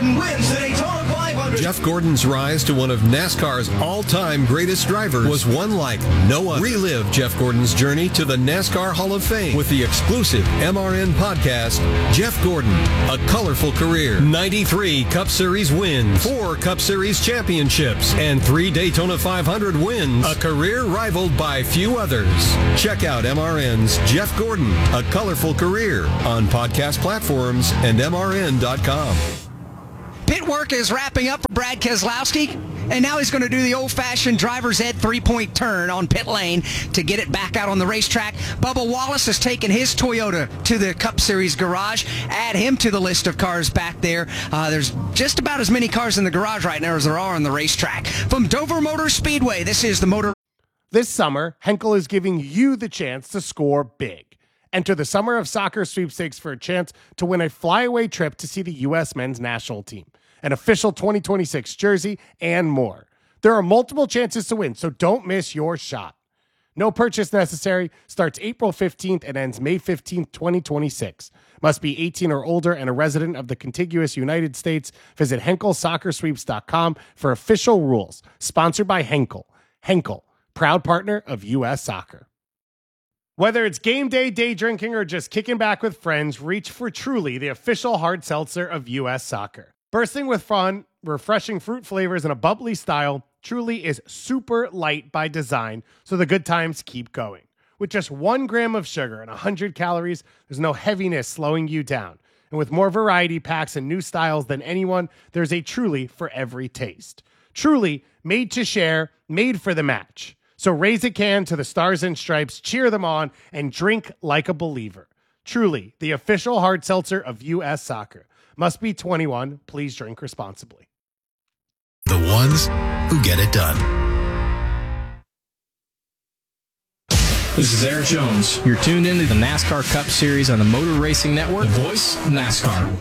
Gordon wins the Daytona 500. Jeff Gordon's rise to one of NASCAR's all-time greatest drivers was one like no other. Relive Jeff Gordon's journey to the NASCAR Hall of Fame with the exclusive MRN podcast, Jeff Gordon, A Colorful Career. 93 Cup Series wins, 4 Cup Series championships, and 3 Daytona 500 wins. A career rivaled by few others. Check out MRN's Jeff Gordon, A Colorful Career on podcast platforms and MRN.com. Pit work is wrapping up for Brad Keselowski, and now he's going to do the old-fashioned driver's ed three-point turn on pit lane to get it back out on the racetrack. Bubba Wallace has taken his Toyota to the Cup Series garage. Add him to the list of cars back there. There's just about as many cars in the garage right now as there are on the racetrack. From Dover Motor Speedway, this is the Motor. This summer, Henkel is giving you the chance to score big. Enter the Summer of Soccer sweepstakes for a chance to win a flyaway trip to see the U.S. men's national team, an official 2026 jersey, and more. There are multiple chances to win, so don't miss your shot. No purchase necessary. Starts April 15th and ends May 15th, 2026. Must be 18 or older and a resident of the contiguous United States. Visit HenkelSoccerSweeps.com for official rules. Sponsored by Henkel. Henkel, proud partner of U.S. Soccer. Whether it's game day, day drinking, or just kicking back with friends, reach for Truly, the official hard seltzer of U.S. Soccer. Bursting with fun, refreshing fruit flavors, and a bubbly style, Truly is super light by design, so the good times keep going. With just 1 gram of sugar and 100 calories, there's no heaviness slowing you down. And with more variety packs and new styles than anyone, there's a Truly for every taste. Truly, made to share, made for the match. So raise a can to the Stars and Stripes, cheer them on, and drink like a believer. Truly, the official hard seltzer of U.S. Soccer. Must be 21. Please drink responsibly. The ones who get it done. This is Eric Jones. You're tuned into the NASCAR Cup Series on the Motor Racing Network. The voice of NASCAR.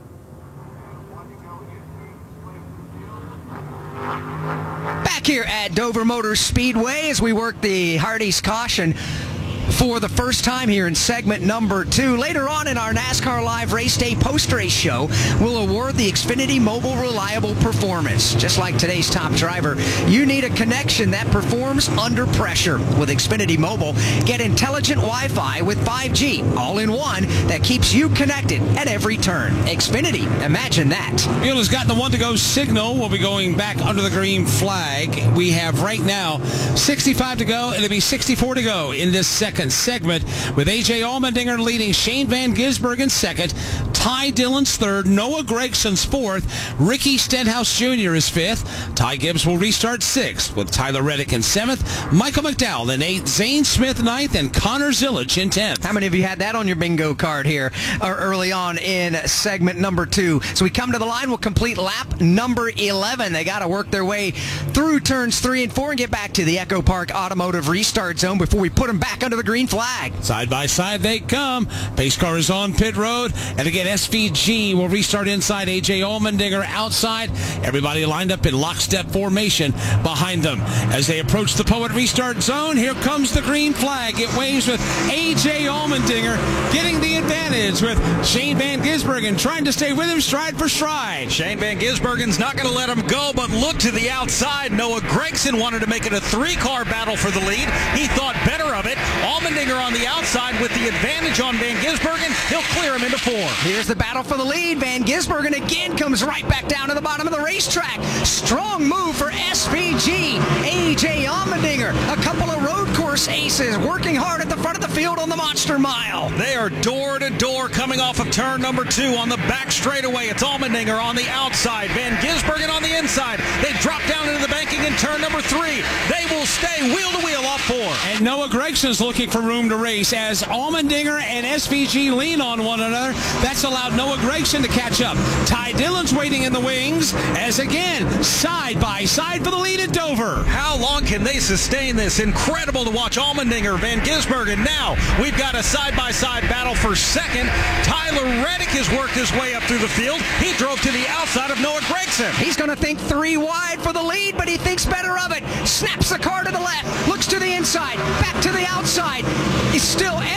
Back here at Dover Motor Speedway as we work the Hardy's Caution for the first time here in segment number 2. Later on in our NASCAR Live Race Day post-race show, we'll award the Xfinity Mobile Reliable Performance. Just like today's top driver, you need a connection that performs under pressure. With Xfinity Mobile, get intelligent Wi-Fi with 5G, all-in-one, that keeps you connected at every turn. Xfinity, imagine that. Field has got the one-to-go signal. We'll be going back under the green flag. We have right now 65 to go, and it'll be 64 to go in this second segment, with A.J. Allmendinger leading, Shane Van Gisbergen second, Ty Dillon's third, Noah Gregson's fourth, Ricky Stenhouse Jr. is fifth, Ty Gibbs will restart sixth, with Tyler Reddick in seventh, Michael McDowell in eighth, Zane Smith ninth, and Connor Zillage in 10th. How many of you had that on your bingo card here early on in segment number 2? So we come to the line, we'll complete lap number 11. They got to work their way through turns 3 and 4 and get back to the Echo Park Automotive Restart Zone before we put them back under the green flag. Side by side they come. Pace car is on pit road. And again, SVG will restart inside. A.J. Allmendinger outside. Everybody lined up in lockstep formation behind them. As they approach the Poet Restart Zone, here comes the green flag. It waves with A.J. Allmendinger getting the advantage, with Shane Van Gisbergen trying to stay with him stride for stride. Shane Van Gisbergen's not going to let him go, but look to the outside. Noah Gragson wanted to make it a 3-car battle for the lead. He thought better of it. Allmendinger on the outside with the advantage on Van Gisbergen. He'll clear him into 4. Here's the battle for the lead. Van Gisbergen again comes right back down to the bottom of the racetrack. Strong move for SVG. A.J. Allmendinger, a couple of road course aces working hard at the front of the field on the Monster Mile. They are door to door coming off of turn number 2 on the back straightaway. It's Allmendinger on the outside, Van Gisbergen on the inside. They drop down into the banking in turn number 3. They will stay wheel to wheel off 4. And Noah Gregson's looking for room to race as Allmendinger and SVG lean on one another. That's allowed Noah Gragson to catch up. Ty Dillon's waiting in the wings as again, side by side for the lead at Dover. How long can they sustain this? Incredible to watch Allmendinger, Van Gisbergen. Now we've got a side-by-side battle for second. Tyler Reddick has worked his way up through the field. He drove to the outside of Noah Gragson. He's going to think 3 wide for the lead, but he thinks better of it. Snaps the car to the left, looks to the inside, back to the outside. It's still SVG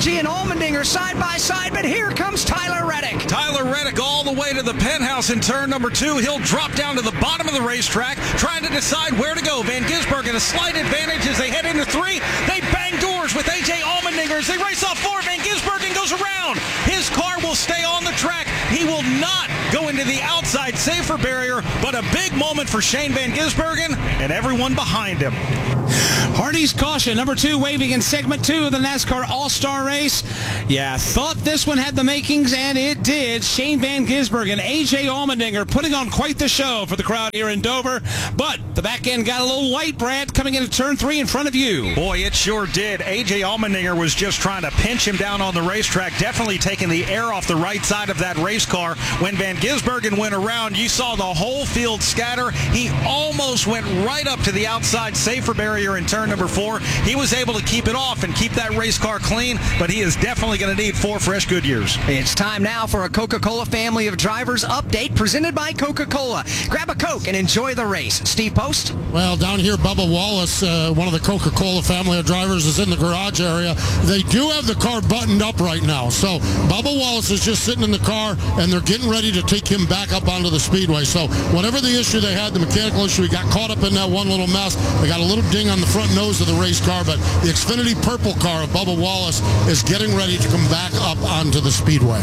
Biaggi and Allmendinger side by side, but here comes Tyler Reddick. Tyler Reddick all the way to the penthouse in turn number 2. He'll drop down to the bottom of the racetrack, trying to decide where to go. Van Gisbergen a slight advantage as they head into 3. They bang doors with A.J. Allmendinger as they race off 4. Van Gisbergen goes around. His car will stay on the track. He will not go into the outside safer barrier, but a big moment for Shane Van Gisbergen and everyone behind him. Hardy's caution, number 2, waving in segment 2 of the NASCAR All-Star Race. Yeah, thought this one had the makings, and it did. Shane Van Gisbergen, A.J. Allmendinger putting on quite the show for the crowd here in Dover. But the back end got a little light, Brad, coming into turn 3 in front of you. Boy, it sure did. A.J. Allmendinger was just trying to pinch him down on the racetrack, definitely taking the air off the right side of that race car. When Van Gisbergen went around, you saw the whole field scatter. He almost went right up to the outside safer barrier in turn number 4. He was able to keep it off and keep that race car clean, but he is definitely going to need 4 fresh Goodyears. It's time now for a Coca-Cola Family of Drivers update presented by Coca-Cola. Grab a Coke and enjoy the race. Steve Post? Well, down here, Bubba Wallace, one of the Coca-Cola Family of Drivers, is in the garage area. They do have the car buttoned up right now, so Bubba Wallace is just sitting in the car, and they're getting ready to take him back up onto the speedway. So whatever the issue they had, the mechanical issue, he got caught up in that one little mess. They got a little ding on the front nose of the race car, but the Xfinity purple car of Bubba Wallace is getting ready to come back up onto the speedway.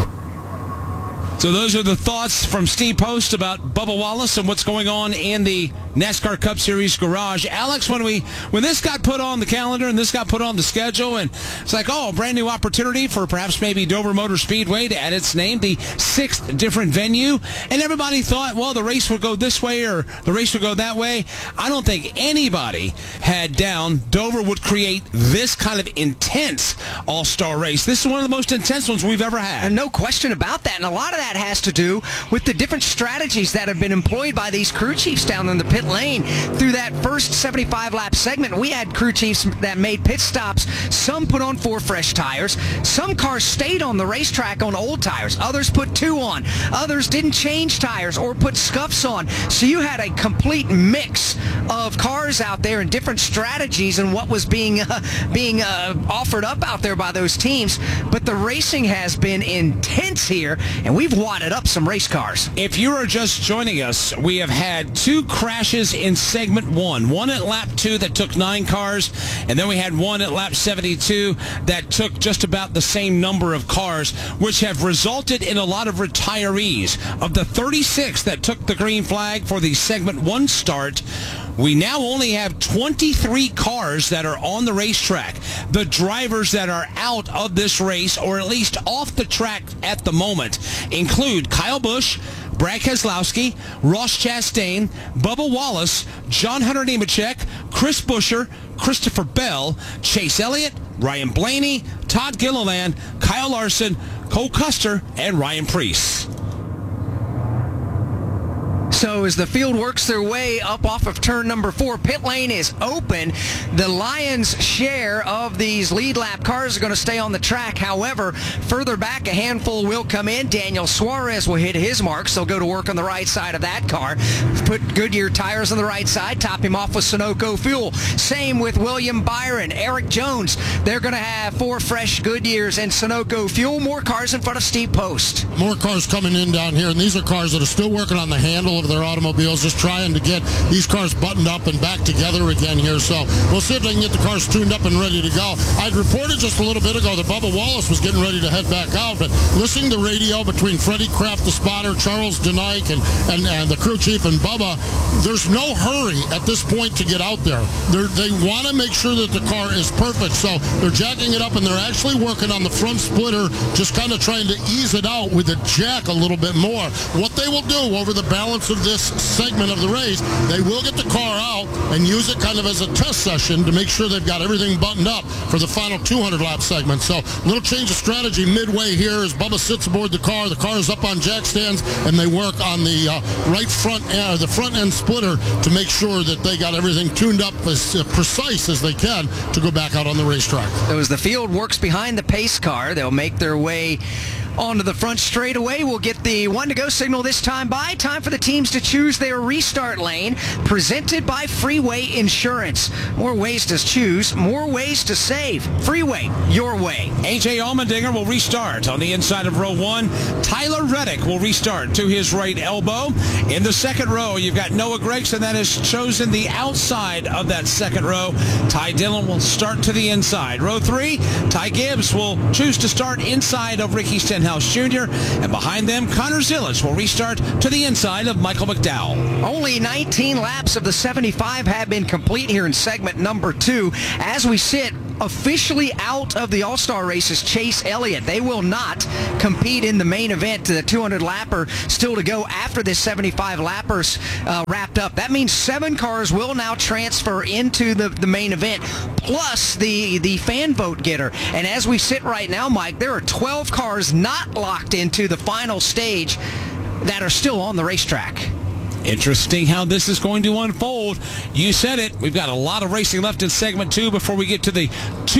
So those are the thoughts from Steve Post about Bubba Wallace and what's going on in the NASCAR Cup Series garage. Alex, when this got put on the calendar and this got put on the schedule, and it's like, a brand new opportunity for perhaps maybe Dover Motor Speedway to add its name, the 6th different venue, and everybody thought, well, the race would go this way or the race would go that way. I don't think anybody had down Dover would create this kind of intense all-star race. This is one of the most intense ones we've ever had. And no question about that, and a lot of that has to do with the different strategies that have been employed by these crew chiefs down in the pit lane. Through that first 75-lap segment, we had crew chiefs that made pit stops. Some put on 4 fresh tires. Some cars stayed on the racetrack on old tires. Others put 2 on. Others didn't change tires or put scuffs on. So you had a complete mix of cars out there and different strategies and what was being offered up out there by those teams. But the racing has been intense here, and we've wadded up some race cars. If you are just joining us, we have had 2 crashes in segment 1. One at lap 2 that took 9 cars, and then we had one at lap 72 that took just about the same number of cars, which have resulted in a lot of retirees. Of the 36 that took the green flag for the segment 1 start, we now only have 23 cars that are on the racetrack. The drivers that are out of this race, or at least off the track at the moment, include Kyle Busch, Brad Keselowski, Ross Chastain, Bubba Wallace, John Hunter Nemechek, Chris Buescher, Christopher Bell, Chase Elliott, Ryan Blaney, Todd Gilliland, Kyle Larson, Cole Custer, and Ryan Preece. So as the field works their way up off of turn number 4, pit lane is open. The Lions' share of these lead lap cars are going to stay on the track. However, further back, a handful will come in. Daniel Suarez will hit his marks. They'll go to work on the right side of that car. Put Goodyear tires on the right side, top him off with Sunoco fuel. Same with William Byron, Eric Jones. They're going to have 4 fresh Goodyears and Sunoco fuel. More cars in front of Steve Post. More cars coming in down here, and these are cars that are still working on the handle of their automobiles, just trying to get these cars buttoned up and back together again here. So we'll see if they can get the cars tuned up and ready to go. I'd reported just a little bit ago that Bubba Wallace was getting ready to head back out, but listening to radio between Freddie Kraft, the spotter, Charles Denike, and the crew chief and Bubba, there's no hurry at this point to get out there. They want to make sure that the car is perfect, so they're jacking it up, and they're actually working on the front splitter, just kind of trying to ease it out with the jack a little bit more. What they will do over the balance of this segment of the race, they will get the car out and use it kind of as a test session to make sure they've got everything buttoned up for the final 200-lap segment. So a little change of strategy midway here as Bubba sits aboard the car. The car is up on jack stands, and they work on the the front end splitter to make sure that they got everything tuned up as precise as they can to go back out on the racetrack. So as the field works behind the pace car, they'll make their way onto the front straightaway. We'll get the 1-to-go signal this time by. Time for the teams to choose their restart lane, presented by Freeway Insurance. More ways to choose, more ways to save. Freeway, your way. A.J. Allmendinger will restart on the inside of row 1. Tyler Reddick will restart to his right elbow. In the second row, you've got Noah Gragson that has chosen the outside of that second row. Ty Dillon will start to the inside. Row 3, Ty Gibbs will choose to start inside of Ricky Stenhouse Jr. And behind them, Connor Zilisch will restart to the inside of Michael McDowell. Only 19 laps of the 75 have been complete here in segment number 2. As we sit, officially out of the All-Star race is Chase Elliott. They will not compete in the main event. The 200-lapper still to go after this 75-lappers wrapped up. That means 7 cars will now transfer into the main event, plus the fan vote getter. And as we sit right now, Mike, there are 12 cars not locked into the final stage that are still on the racetrack. Interesting how this is going to unfold. You said it. We've got a lot of racing left in segment 2 before we get to the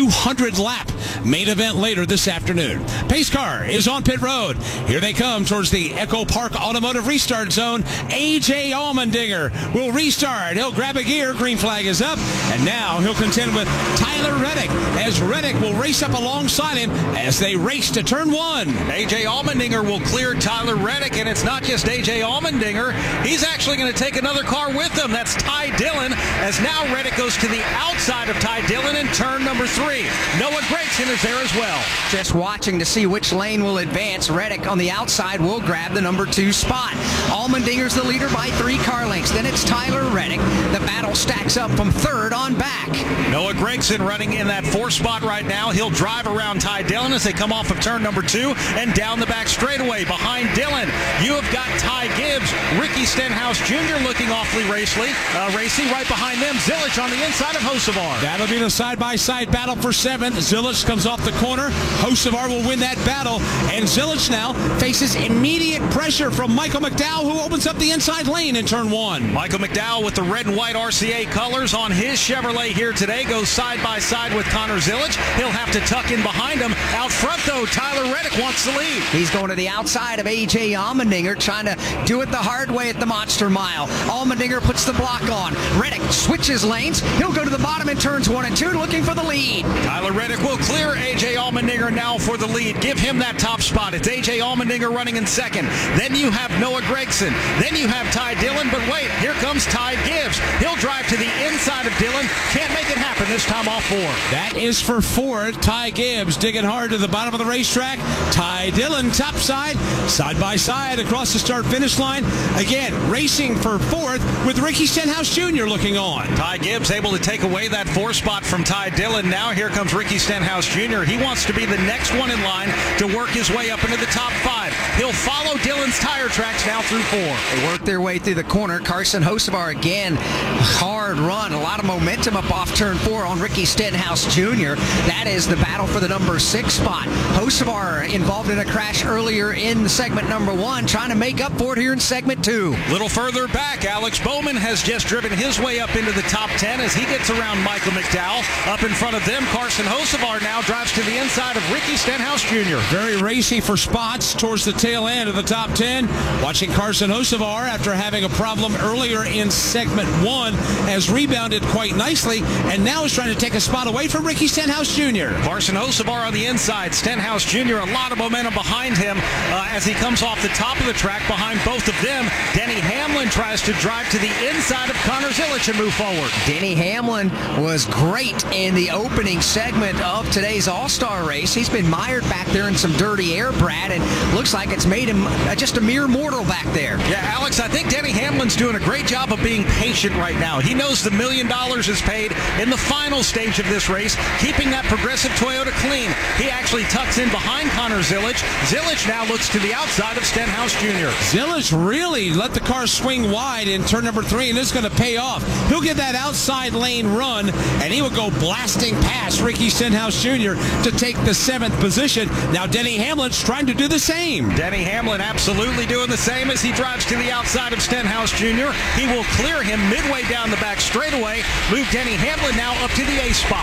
200-lap main event later this afternoon. Pace car is on pit road. Here they come towards the Echo Park Automotive Restart Zone. A.J. Allmendinger will restart. He'll grab a gear. Green flag is up. And now he'll contend with Tyler Reddick as Reddick will race up alongside him as they race to turn 1. A.J. Allmendinger will clear Tyler Reddick, and it's not just A.J. Allmendinger. He's actually going to take another car with him. That's Ty Dillon, as now Reddick goes to the outside of Ty Dillon in turn number 3. Noah Gragson is there as well. Just watching to see which lane will advance. Reddick on the outside will grab the number 2 spot. Allmendinger's the leader by 3 car lengths. Then it's Tyler Reddick. The battle stacks up from 3rd on back. Noah Gragson running in that 4th spot right now. He'll drive around Ty Dillon as they come off of turn number 2 and down the back straightaway. Behind Dillon, you have got Ty Gibbs, Ricky Stenhouse Jr. looking awfully racy. Right behind them, Zilisch on the inside of Hocevar. That'll be the side-by-side battle for 7th. Zilisch comes off the corner. Hocevar will win that battle. And Zilisch now faces immediate pressure from Michael McDowell, who opens up the inside lane in turn 1. Michael McDowell with the red and white RCA colors on his Chevrolet here today goes side-by-side with Connor Zilisch. He'll have to tuck in behind him. Out front, though, Tyler Reddick wants the lead. He's going to the outside of A.J. Allmendinger, trying to do it the hard way at the Monster Mile. Allmendinger puts the block on. Reddick switches lanes. He'll go to the bottom in turns 1 and 2, looking for the lead. Tyler Reddick will clear A.J. Allmendinger now for the lead. Give him that top spot. It's A.J. Allmendinger running in 2nd. Then you have Noah Gragson. Then you have Ty Dillon. But wait, here comes Ty Gibbs. He'll drive to the inside of Dillon. Can't make it happen this time off 4. That is for 4. Ty Gibbs digging hard to the bottom of the racetrack. Ty Dillon topside, side-by-side across the start-finish line. Again, racing for 4th with Ricky Stenhouse Jr. looking on. Ty Gibbs able to take away that 4 spot from Ty Dillon. Now here comes Ricky Stenhouse Jr. He wants to be the next one in line to work his way up into the top 5. He'll follow Dillon's tire tracks now through 4. They work their way through the corner. Carson Hocevar again, hard run. A lot of momentum up off turn 4 on Ricky Stenhouse Jr. That is the battle for the number 6 spot. Hocevar involved in a crash earlier in segment number 1, trying to make up for it here in segment 2. Little further back, Alex Bowman has just driven his way up into the top 10 as he gets around Michael McDowell. Up in front of them, Carson Hocevar now drives to the inside of Ricky Stenhouse Jr. Very racy for spots towards the tail end of the top 10. Watching Carson Hocevar, after having a problem earlier in segment 1, has rebounded quite nicely and now is trying to take a spot away from Ricky Stenhouse Jr. Carson Hocevar on the inside. Stenhouse Jr. a lot of momentum behind him as he comes off the top of the track behind both of them. Denny Hamlin tries to drive to the inside of Connor Zilisch and move forward. Denny Hamlin was great in the opening segment of today's All-Star race. He's been mired back there in some dirty air, Brad, and looks like it's made him just a mere mortal back there. Yeah, Alex, I think Denny Hamlin's doing a great job of being patient right now. He knows the $1 million is paid in the final stage of this race, keeping that Progressive Toyota clean. He actually tucks in behind Connor Zilisch. Zilisch now looks to the outside of Stenhouse Jr. Zilisch really let the car swing wide in turn number 3, and it's going to pay off. He'll get that outside lane run, and he will go blasting past Ricky Stenhouse Jr. to take the 7th position. Now Denny Hamlin's trying to do the same. Denny Hamlin absolutely doing the same as he drives to the outside of Stenhouse Jr. He will clear him midway down the back straightaway, move Denny Hamlin now up to the A spot.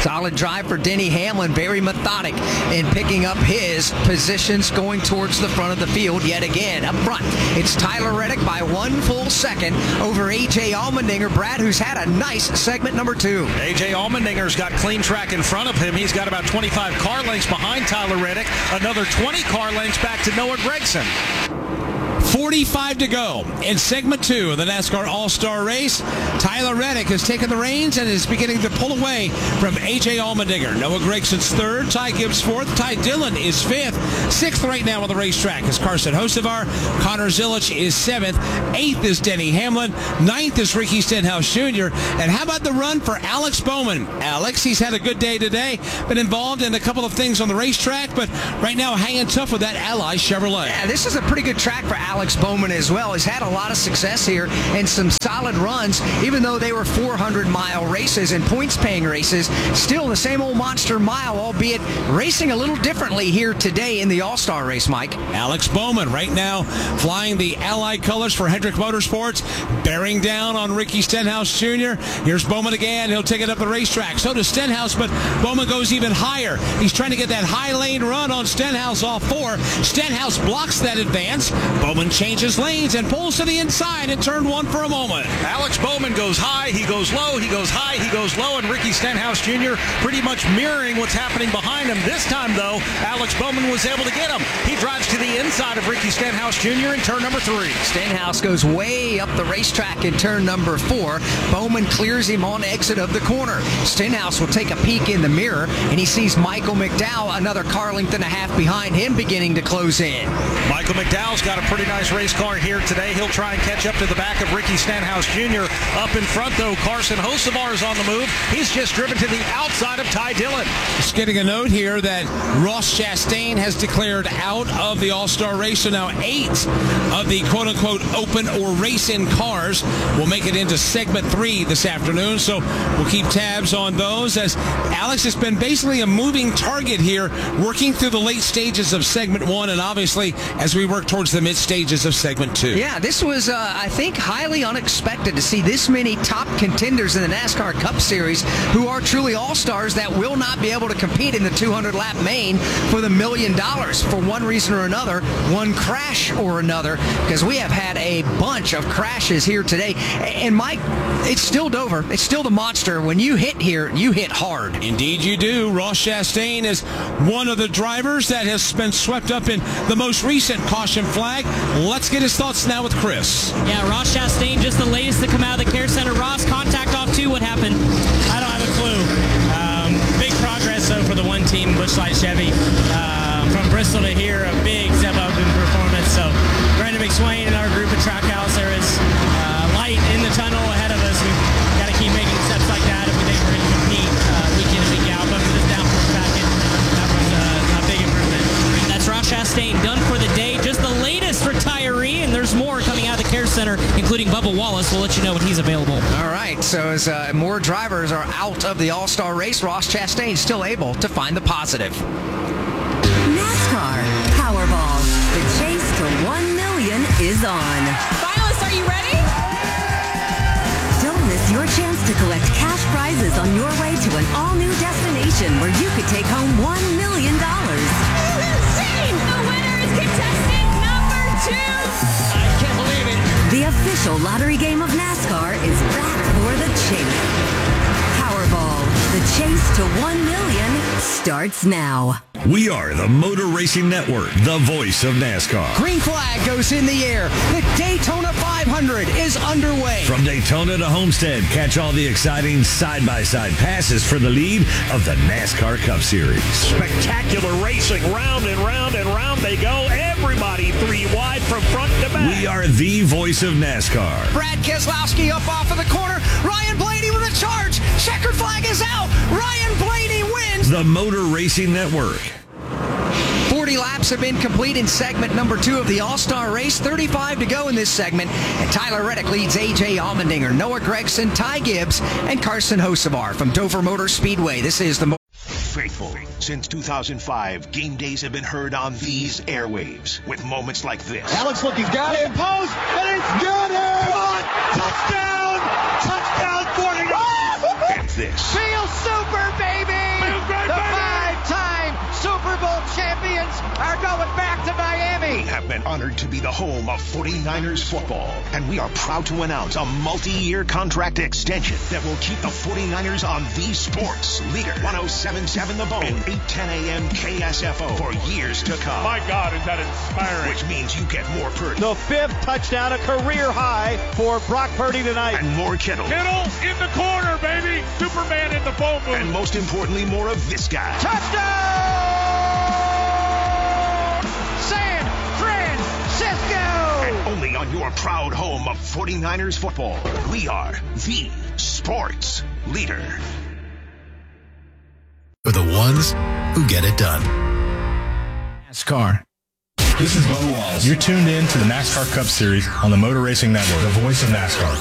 Solid drive for Denny Hamlin, very methodic in picking up his positions going towards the front of the field yet again. Up front, it's Tyler Reddick by 1 full second over A.J. Allmendinger. Brad, who's had a nice segment number 2. A.J. Allmendinger's got clean track in front of him. He's got about 25 car lengths behind Tyler Reddick, another 20 car lengths back to Noah Gragson. 45 to go in segment 2 of the NASCAR All-Star Race. Tyler Reddick has taken the reins and is beginning to pull away from A.J. Allmendinger. Noah Gragson's 3rd, Ty Gibbs 4th, Ty Dillon is 5th. 6th right now on the racetrack is Carson Hocevar. Connor Zilisch is 7th. 8th is Denny Hamlin. 9th is Ricky Stenhouse Jr. And how about the run for Alex Bowman? Alex, he's had a good day today, been involved in a couple of things on the racetrack, but right now hanging tough with that Ally Chevrolet. Yeah, this is a pretty good track for Alex Bowman as well. He's had a lot of success here and some solid runs, even though they were 400-mile races and points-paying races. Still the same old monster mile, albeit racing a little differently here today in the All-Star Race, Mike. Alex Bowman right now flying the Ally colors for Hendrick Motorsports, bearing down on Ricky Stenhouse Jr. Here's Bowman again. He'll take it up the racetrack. So does Stenhouse, but Bowman goes even higher. He's trying to get that high lane run on Stenhouse off 4. Stenhouse blocks that advance. Bowman changes lanes and pulls to the inside in turn 1 for a moment. Alex Bowman goes high, he goes low, he goes high, he goes low, and Ricky Stenhouse Jr. pretty much mirroring what's happening behind him. This time, though, Alex Bowman was able to get him. He drives to the inside of Ricky Stenhouse Jr. in turn number 3. Stenhouse goes way up the racetrack in turn number 4. Bowman clears him on exit of the corner. Stenhouse will take a peek in the mirror, and he sees Michael McDowell, another car length and a half behind him, beginning to close in. Michael McDowell's got a pretty nice race car here today. He'll try and catch up to the back of Ricky Stenhouse Jr. Up in front, though, Carson Hocevar is on the move. He's just driven to the outside of Ty Dillon. Just getting a note here that Ross Chastain has declared out of the All-Star Race, so now 8 of the quote-unquote open or race-in cars will make it into segment 3 this afternoon, so we'll keep tabs on those as Alex has been basically a moving target here, working through the late stages of segment 1 and obviously as we work towards the mid stages of segment 2. Yeah, this was, I think, highly unexpected to see this many top contenders in the NASCAR Cup Series who are truly all-stars that will not be able to compete in the 200-lap main for the $1 million for one reason or another, one crash or another, because we have had a bunch of crashes here today. And Mike, it's still Dover. It's still the monster. When you hit here, you hit hard. Indeed you do. Ross Chastain is one of the drivers that has been swept up in the most recent caution flag. Let's get his thoughts now with Chris. Yeah, Ross Chastain, just the latest to come out of the care center. Ross, contact off 2. What happened? I don't have a clue. Big progress, though, for the one team, Busch Light Chevy. From Bristol to here, a big step up in performance. So, Brandon McSwain and our group at Trackhouse, there is light in the tunnel ahead of us. We've got to keep making steps like that if we think we're going to compete week in and week out. But for this downforce packet, that was a big improvement. That's Ross Chastain done for the day. Just the latest retiree, and there's more coming out of the care center, including Bubba Wallace. We'll let you know when he's available. All right, so as more drivers are out of the All-Star Race, Ross Chastain still able to find the positive. NASCAR Powerball. The chase to $1 million is on. Finalists, are you ready? Don't miss your chance to collect cash prizes on your way to an all-new destination where you could take home $1 million. Insane! The winner is contestant number 2. I can't believe it. The official lottery game of NASCAR is back for the chase. Powerball. The chase to $1 million starts now. We are the Motor Racing Network, the voice of NASCAR. Green flag goes in the air. The Daytona 500 is underway. From Daytona to Homestead, catch all the exciting side-by-side passes for the lead of the NASCAR Cup Series. Spectacular racing, round and round and round they go. Everybody 3 wide from front to back. We are the voice of NASCAR. Brad Keselowski up off of the corner. Ryan Blaney with a charge. Checkered flag is out. Ryan Blaney wins. The Motor Racing Network. 40 laps have been complete in segment number 2 of the All-Star Race. 35 to go in this segment. And Tyler Reddick leads A.J. Allmendinger, Noah Gragson, Ty Gibbs, and Carson Hocevar from Dover Motor Speedway. This is the Faithful. Since 2005, game days have been heard on these airwaves with moments like this. Alex look, he's got it. Post, and it's got it. Come on, touchdown! Touchdown 49! And this. Feel super, baby! have been honored to be the home of 49ers football, and we are proud to announce a multi-year contract extension that will keep the 49ers on the sports leader 107.7 The Bone and 8:10 a.m. KSFO for years to come. My God, is that inspiring. Which means you get more Purdy. The 5th touchdown, a career high for Brock Purdy tonight. And more Kittle. Kittle in the corner, baby. Superman in the phone booth. And most importantly, more of this guy. Touchdown! San Francisco! And only on your proud home of 49ers football. We are the sports leader. For the ones who get it done. NASCAR. This is Bubba Wallace. You're tuned in to the NASCAR Cup Series on the Motor Racing Network, the voice of NASCAR.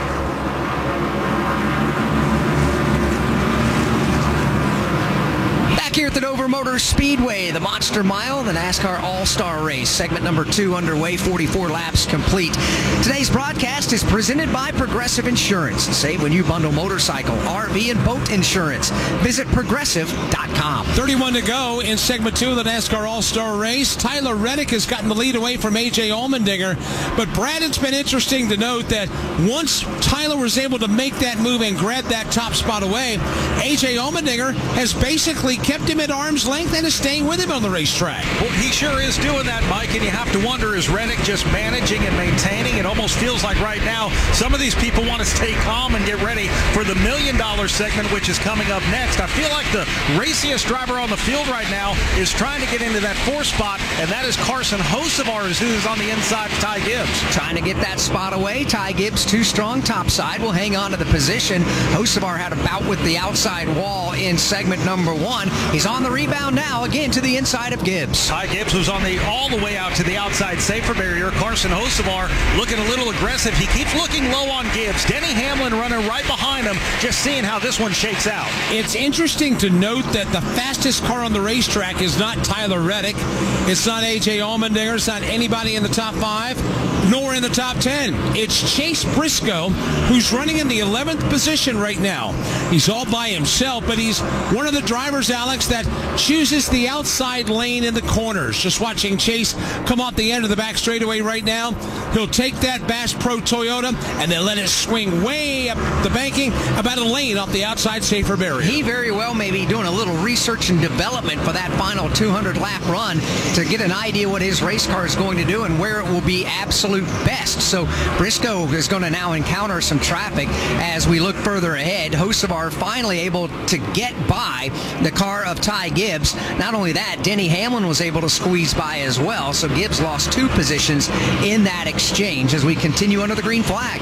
Here at the Dover Motor Speedway, the Monster Mile, the NASCAR All-Star Race. Segment number 2 underway, 44 laps complete. Today's broadcast is presented by Progressive Insurance. Save when you bundle motorcycle, RV, and boat insurance. Visit Progressive.com. 31 to go in segment 2 of the NASCAR All-Star Race. Tyler Reddick has gotten the lead away from A.J. Allmendinger. But, Brad, it's been interesting to note that once Tyler was able to make that move and grab that top spot away, A.J. Allmendinger has basically kept him at arm's length and is staying with him on the racetrack. Well, he sure is doing that, Mike, and you have to wonder, is Reddick just managing and maintaining? It almost feels like right now some of these people want to stay calm and get ready for the $1 million segment, which is coming up next. I feel like the raciest driver on the field right now is trying to get into that 4th spot, and that is Carson Hocevar, who's on the inside of Ty Gibbs. Trying to get that spot away. Ty Gibbs, too strong topside, will hang on to the position. Hocevar had a bout with the outside wall in segment number 1. He's on the rebound now, again to the inside of Gibbs. Ty Gibbs was on all the way out to the outside safer barrier. Carson Hocevar looking a little aggressive. He keeps looking low on Gibbs. Denny Hamlin running right behind him, just seeing how this one shakes out. It's interesting to note that the fastest car on the racetrack is not Tyler Reddick. It's not A.J. Allmendinger. It's not anybody in the top 5, nor in the top 10. It's Chase Briscoe, who's running in the 11th position right now. He's all by himself, but he's one of the drivers, Alex, that chooses the outside lane in the corners. Just watching Chase come off the end of the back straightaway right now. He'll take that Bass Pro Toyota and then let it swing way up the banking, about a lane off the outside safer barrier. He very well may be doing a little research and development for that final 200-lap run to get an idea what his race car is going to do and where it will be absolute best. So Briscoe is going to now encounter some traffic as we look further ahead. Hocevar finally able to get by the car of Ty Gibbs. Not only that, Denny Hamlin was able to squeeze by as well, so Gibbs lost 2 positions in that exchange as we continue under the green flag.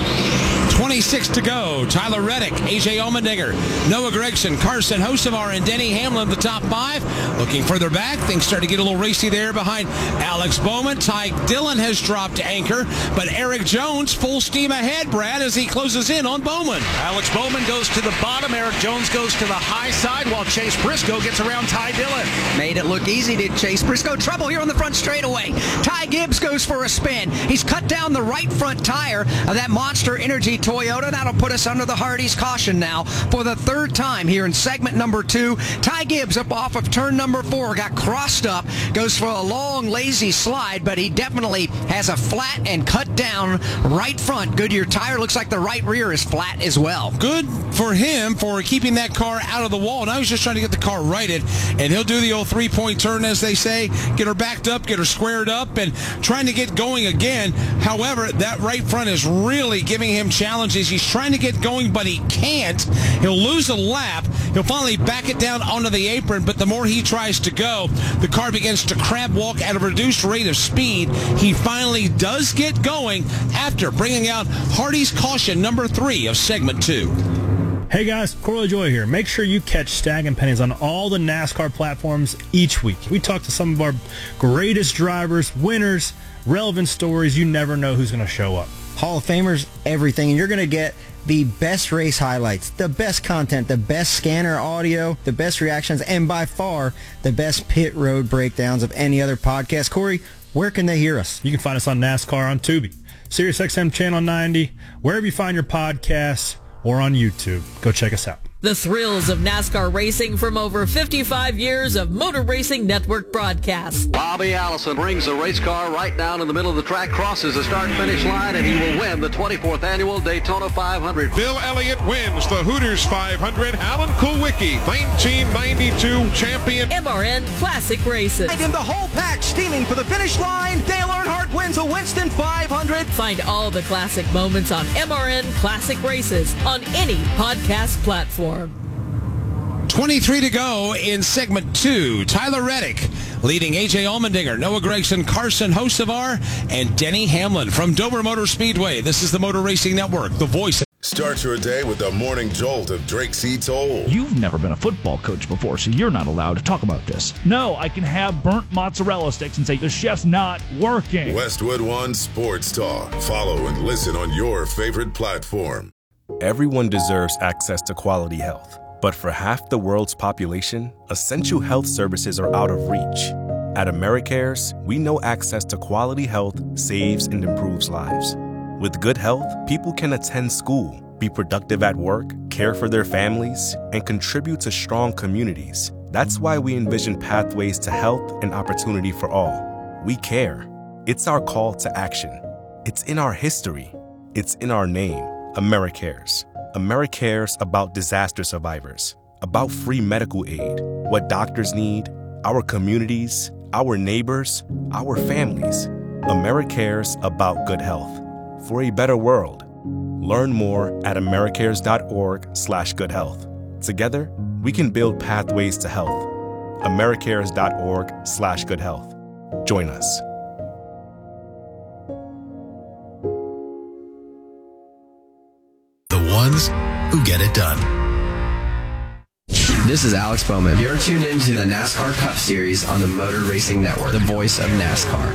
26 to go. Tyler Reddick, A.J. Allmendinger, Noah Gragson, Carson Hocevar, and Denny Hamlin, the top 5. Looking further back, things start to get a little racy there behind Alex Bowman. Ty Dillon has dropped anchor, but Eric Jones full steam ahead, Brad, as he closes in on Bowman. Alex Bowman goes to the bottom. Eric Jones goes to the high side while Chase Briscoe gets around Ty Dillon. Made it look easy to Chase Briscoe. Trouble here on the front straightaway. Ty Gibbs goes for a spin. He's cut down the right front tire of that Monster Energy Toyota. That'll put us under the Hardee's caution now for the 3rd time here in segment number 2. Ty Gibbs up off of turn number 4, got crossed up, goes for a long, lazy slide, but he definitely has a flat and cut down right front Goodyear tire. Looks like the right rear is flat as well. Good for him for keeping that car out of the wall. Now he's just trying to get the car righted, and he'll do the old 3-point turn, as they say, get her backed up, get her squared up, and trying to get going again. However, that right front is really giving him challenges. He's trying to get going, but he can't. He'll lose a lap. He'll finally back it down onto the apron, but the more he tries to go, the car begins to crab walk at a reduced rate of speed. He finally does get going after bringing out Hardee's caution number 3 of segment 2. Hey guys, Corley Joy here. Make sure you catch Stag and Pennies on all the NASCAR platforms each week. We talk to some of our greatest drivers, winners, relevant stories. You never know who's going to show up. Hall of Famers, everything. And you're going to get the best race highlights, the best content, the best scanner audio, the best reactions, and by far the best pit road breakdowns of any other podcast. Corey, where can they hear us? You can find us on NASCAR on Tubi, SiriusXM Channel 90, wherever you find your podcasts, or on YouTube. Go check us out. The thrills of NASCAR racing from over 55 years of Motor Racing Network broadcasts. Bobby Allison brings the race car right down in the middle of the track, crosses the start-finish line, and he will win the 24th annual Daytona 500. Bill Elliott wins the Hooters 500. Alan Kulwicki, 1992 champion. MRN Classic Races. And in the whole pack, steaming for the finish line, Dale Earnhardt wins the Winston 500. Find all the classic moments on MRN Classic Races on any podcast platform. 23 to go in segment 2. Tyler Reddick leading A.J. Allmendinger, Noah Gragson, Carson Hocevar, and Denny Hamlin from Dover Motor Speedway. This is the Motor Racing Network, the voice. Start your day with the morning jolt of Drake C. Toll. You've never been a football coach before, so you're not allowed to talk about this. No, I can have burnt mozzarella sticks and say the chef's not working. Westwood One Sports Talk. Follow and listen on your favorite platform. Everyone deserves access to quality health. But for half the world's population, essential health services are out of reach. At AmeriCares, we know access to quality health saves and improves lives. With good health, people can attend school, be productive at work, care for their families, and contribute to strong communities. That's why we envision pathways to health and opportunity for all. We care. It's our call to action. It's in our history. It's in our name. AmeriCares. AmeriCares about disaster survivors, about free medical aid, what doctors need, our communities, our neighbors, our families. AmeriCares about good health. For a better world. Learn more at americares.org/goodhealth. Together, we can build pathways to health. americares.org/goodhealth. Join us. The ones who get it done. This is Alex Bowman. You're tuned into the NASCAR Cup Series on the Motor Racing Network, the voice of NASCAR.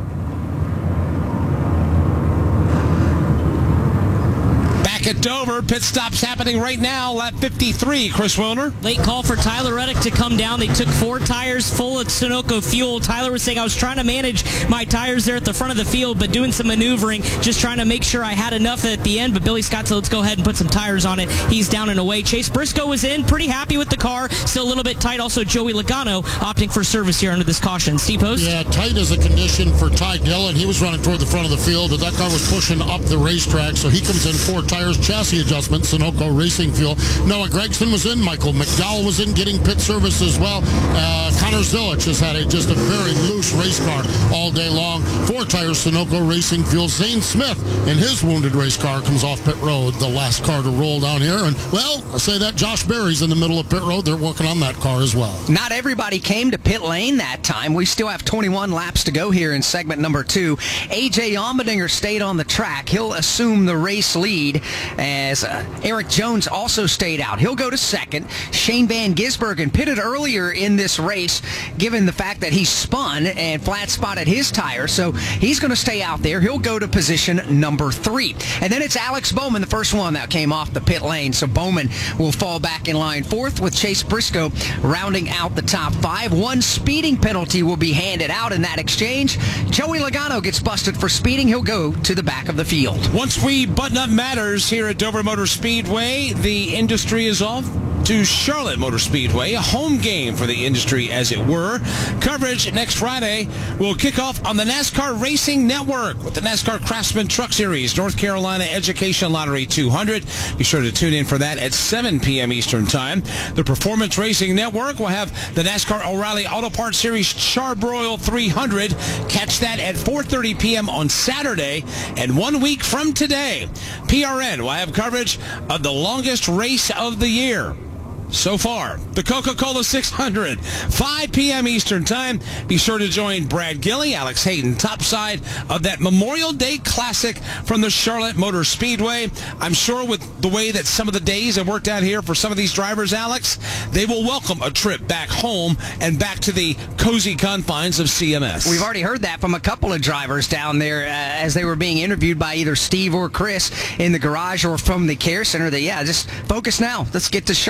At Dover, pit stops happening right now. Lap 53, Chris Wilner. Late call for Tyler Reddick to come down. They took 4 tires full of Sunoco fuel. Tyler was saying, I was trying to manage my tires there at the front of the field, but doing some maneuvering, just trying to make sure I had enough at the end. But Billy Scott said, let's go ahead and put some tires on it. He's down and away. Chase Briscoe was in, pretty happy with the car. Still a little bit tight. Also, Joey Logano opting for service here under this caution. Steve Post? Yeah, tight is a condition for Ty Dillon. He was running toward the front of the field, but that car was pushing up the racetrack, so he comes in 4 tires. Chassis adjustment, Sunoco Racing Fuel. Noah Gragson was in. Michael McDowell was in getting pit service as well. Connor Zilic has had just a very loose race car all day long. 4 tires, Sunoco Racing Fuel. Zane Smith in his wounded race car comes off pit road, the last car to roll down here. And, well, I say that Josh Berry's in the middle of pit road. They're working on that car as well. Not everybody came to pit lane that time. We still have 21 laps to go here in segment number 2. A.J. Allmendinger stayed on the track. He'll assume the race lead as Eric Jones also stayed out. He'll go to second. Shane Van Gisbergen pitted earlier in this race, given the fact that he spun and flat spotted his tire, so he's going to stay out there. He'll go to position number 3. And then it's Alex Bowman, the first one that came off the pit lane, so Bowman will fall back in line 4th with Chase Briscoe rounding out the top 5. 1 speeding penalty will be handed out in that exchange. Joey Logano gets busted for speeding. He'll go to the back of the field. Once we button up matters here at Dover Motor Speedway, the industry is off to Charlotte Motor Speedway, a home game for the industry, as it were. Coverage next Friday will kick off on the NASCAR Racing Network with the NASCAR Craftsman Truck Series, North Carolina Education Lottery 200. Be sure to tune in for that at 7 p.m. Eastern Time. The Performance Racing Network will have the NASCAR O'Reilly Auto Parts Series Charbroil 300. Catch that at 4:30 p.m. on Saturday. And 1 week from today, PRN will have coverage of the longest race of the year so far, the Coca-Cola 600, 5 p.m. Eastern Time. Be sure to join Brad Gilley, Alex Hayden, topside of that Memorial Day Classic from the Charlotte Motor Speedway. I'm sure with the way that some of the days have worked out here for some of these drivers, Alex, they will welcome a trip back home and back to the cozy confines of CMS. We've already heard that from a couple of drivers down there as they were being interviewed by either Steve or Chris in the garage or from the care center. That, just focus now. Let's get to Charlotte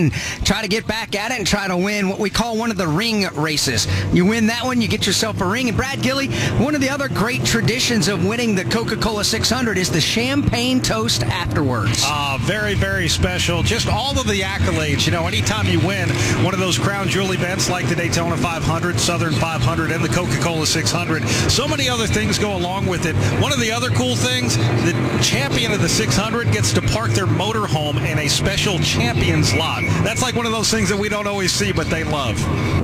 and try to get back at it and try to win what we call one of the ring races. You win that one, you get yourself a ring. And Brad Gilly, one of the other great traditions of winning the Coca-Cola 600 is the champagne toast afterwards. Very, very special. Just all of the accolades. You know, anytime you win one of those crown jewel events like the Daytona 500, Southern 500, and the Coca-Cola 600, so many other things go along with it. One of the other cool things, the champion of the 600 gets to park their motorhome in a special champions lot. That's like one of those things that we don't always see, but they love.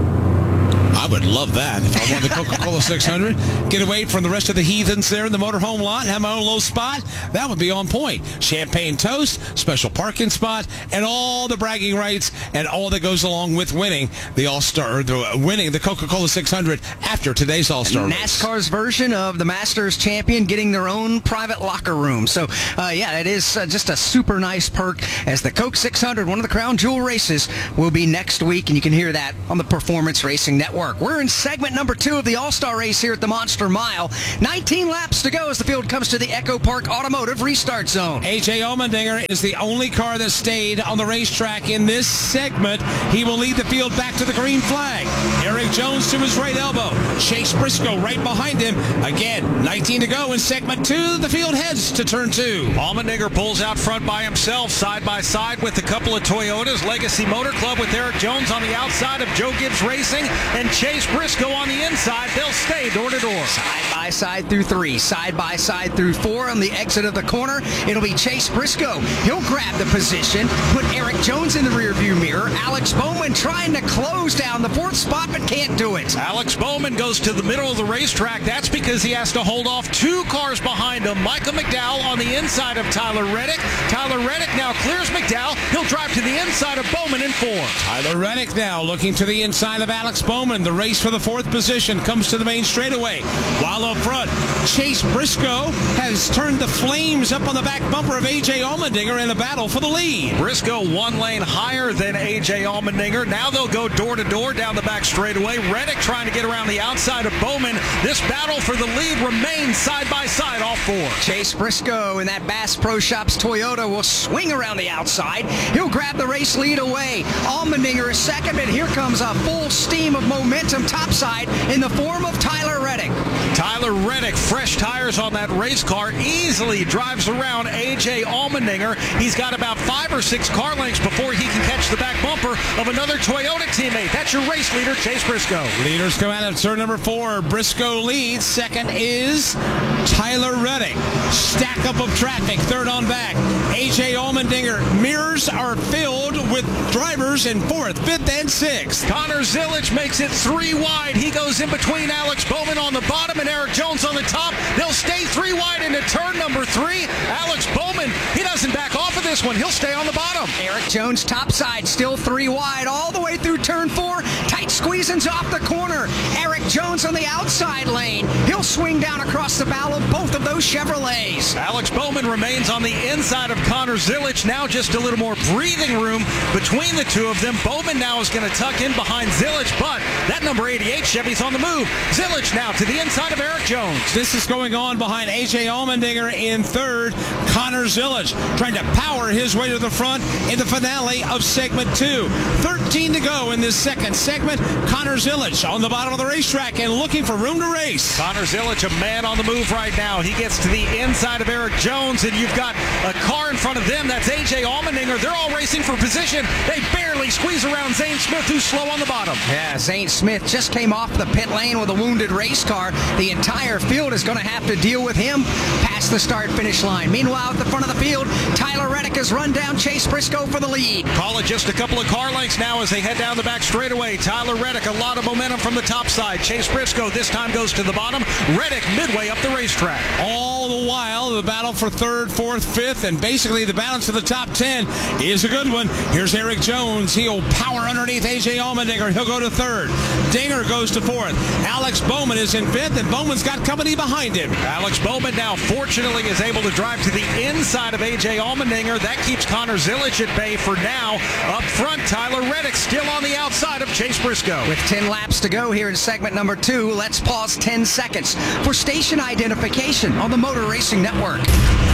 I would love that if I won the Coca-Cola 600. Get away from the rest of the heathens there in the motorhome lot, have my own little spot. That would be on point. Champagne toast, special parking spot, and all the bragging rights and all that goes along with winning the All-Star, winning the Coca-Cola 600 after today's All-Star race. NASCAR's version of the Masters champion getting their own private locker room. So, yeah, it is just a super nice perk as the Coke 600, one of the crown jewel races, will be next week, and you can hear that on the Performance Racing Network. We're in segment number 2 of the All-Star race here at the Monster Mile. 19 laps to go as the field comes to the Echo Park Automotive restart zone. A.J. Allmendinger is the only car that stayed on the racetrack in this segment. He will lead the field back to the green flag. Eric Jones to his right elbow. Chase Briscoe right behind him. Again, 19 to go in segment 2. The field heads to turn 2. Allmendinger pulls out front by himself, side by side with a couple of Toyotas. Legacy Motor Club with Eric Jones on the outside of Joe Gibbs Racing and Chase Briscoe on the inside. They'll stay door to door. Side by side through 3. Side by side through 4. On the exit of the corner, it'll be Chase Briscoe. He'll grab the position, put Eric Jones in the rearview mirror. Alex Bowman trying to close down the 4th spot, but can't do it. Alex Bowman goes to the middle of the racetrack. That's because he has to hold off 2 cars behind him. Michael McDowell on the inside of Tyler Reddick. Tyler Reddick now clears McDowell. He'll drive to the inside of Bowman in 4. Tyler Reddick now looking to the inside of Alex Bowman. The race for the 4th position comes to the main straightaway. While up front, Chase Briscoe has turned the flames up on the back bumper of A.J. Allmendinger in a battle for the lead. Briscoe 1 lane higher than A.J. Allmendinger. Now they'll go door to door down the back straightaway. Reddick trying to get around the outside of Bowman. This battle for the lead remains side by side, all 4. Chase Briscoe in that Bass Pro Shops Toyota will swing around the outside. He'll grab the race lead away. Allmendinger is second, and here comes a full steam of momentum topside in the form of Tyler Reddick. Tyler Reddick, fresh tires on that race car, easily drives around A.J. Allmendinger. He's got about 5 or 6 car lengths before he can catch the back bumper of another Toyota teammate. That's your race leader, Chase Briscoe. Leaders come out of turn number 4. Briscoe leads. Second is Tyler Reddick. Stack up of traffic, third on back. A.J. Allmendinger. Mirrors are filled with drivers in 4th, 5th, and 6th. Connor Zilic makes it 3 wide. He goes in between Alex Bowman on the bottom and Eric Jones on the top. They'll stay 3 wide into turn number 3. Alex Bowman, he doesn't back off of this one. He'll stay on the bottom. Eric Jones topside, still 3 wide all the way through turn 4. Tight squeezings off the corner. Eric Jones on the outside lane. He'll swing down across the bow of both of those Chevrolets. Alex Bowman remains on the inside of Connor Zilic. Now just a little more breathing room between the two of them. Bowman now is going to tuck in behind Zilic, but that number 88 Chevy's on the move. Zilic now to the inside of Eric Jones. This is going on behind A.J. Allmendinger in 3rd. Connor Zilic trying to power his way to the front in the finale of segment 2. 13 to go in this second segment. Connor Zilic on the bottom of the racetrack and looking for room to race. Connor Zilic, a man on the move right now. He gets to the inside of Eric Jones, and you've got a car in front of them. That's A.J. Allmendinger. They're all racing for position. They barely squeeze around Zane Smith, who's slow on the bottom. Yeah, Zane Smith just came off the pit lane with a wounded race car. The entire field is going to have to deal with him past the start-finish line. Meanwhile, at the front of the field, Tyler Reddick has run down Chase Briscoe for the lead. Call it just a couple of car lengths now as they head down the back straightaway. Tyler Reddick, a lot of momentum from the top side. Chase Briscoe this time goes to the bottom. Reddick midway up the racetrack. All the while, the battle for 3rd, 4th, 5th, and basically the balance of the top 10 is a good one. Here's Eric Jones. He'll power underneath A.J. Allmendinger. He'll go to 3rd. Dinger goes to 4th. Alex Bowman is in 5th, and Bowman's got company behind him. Alex Bowman now fortunately is able to drive to the inside of A.J. Allmendinger. That keeps Connor Zilic at bay for now. Up front, Tyler Reddick still on the outside of Chase Briscoe. With 10 laps to go here in segment number 2, let's pause 10 seconds for station identification on the Motor Racing Network.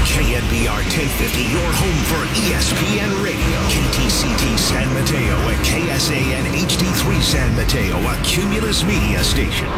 KNBR 1050, your home for ESPN Radio. KTCT San Mateo and KSAN HD3 San Mateo, a Cumulus Media station.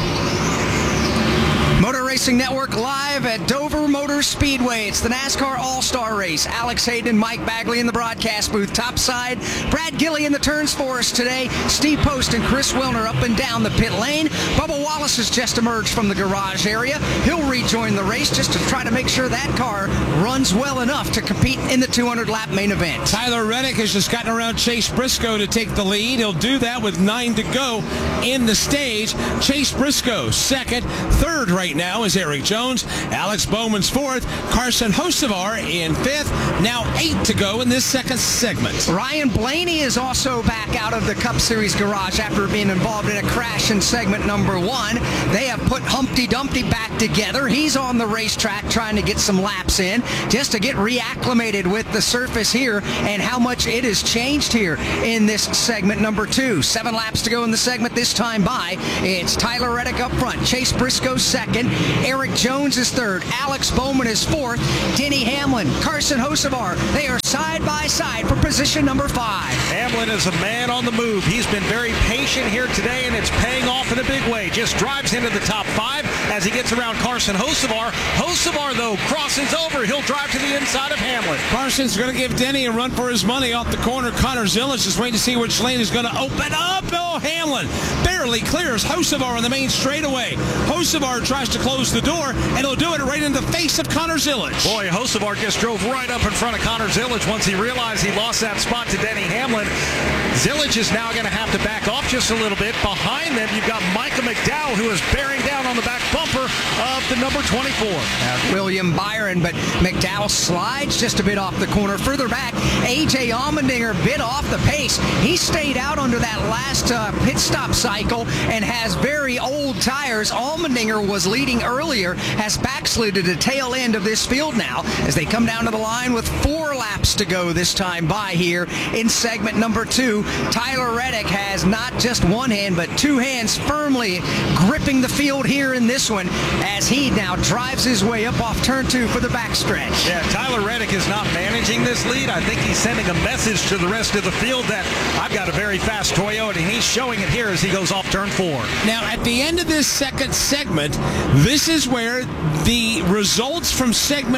Motor Racing Network live at Dover Motor Speedway. It's the NASCAR All-Star Race. Alex Hayden, Mike Bagley in the broadcast booth topside. Brad Gilly in the turns for us today. Steve Post and Chris Wilner up and down the pit lane. Bubba Wallace has just emerged from the garage area. He'll rejoin the race just to try to make sure that car runs well enough to compete in the 200-lap main event. Tyler Reddick has just gotten around Chase Briscoe to take the lead. He'll do that with 9 to go in the stage. Chase Briscoe second. Third right now is Eric Jones. Alex Bowman's fourth. Carson Hocevar in fifth. Now 8 to go in this second segment. Ryan Blaney is also back out of the Cup Series garage after being involved in a crash in segment number 1. They have put Humpty Dumpty back together. He's on the racetrack trying to get some laps in just to get reacclimated with the surface here and how much it has changed here in this segment number 2. 7 laps to go in the segment this time by. It's Tyler Reddick up front. Chase Briscoe second. Eric Jones is third. Alex Bowman is fourth. Denny Hamlin, Carson Hocevar, they are side by side for position number 5. Hamlin is a man on the move. He's been very patient here today, and it's paying off in a big way. Just drives into the top 5 as he gets around Carson Hocevar. Hocevar, though, crosses over. He'll drive to the inside of Hamlin. Carson's going to give Denny a run for his money off the corner. Connor Zilic just waiting to see which lane is going to open up. Oh, Hamlin barely clears Hocevar on the main straightaway. Hocevar tries to close the door, and he'll do it right in the face of Connor Zilic. Boy, Hocevar just drove right up in front of Connor Zilic once he realized he lost that spot to Denny Hamlin. Zilic is now going to have to back off just a little bit. Behind them, you've got Micah McDowell, who is bearing down on the back bumper of the number 24. William Byron, but McDowell slides just a bit off the corner. Further back, A.J. Allmendinger bit off the pace. He stayed out under that last pit stop cycle and has very old tires. Allmendinger was leading earlier, has backslid to the tail end of this field now as they come down to the line with 4 laps to go this time by here in segment number 2. Tyler Reddick has not just one hand but 2 hands firmly gripping the field here in this one as he now drives his way up off turn 2 for the backstretch. Yeah, Tyler Reddick is not managing this lead. I think he's sending a message to the rest of the field that I've got a very fast Toyota, and he's showing it here as he goes off turn 4. Now, at the end of this second segment, this is where the results from segment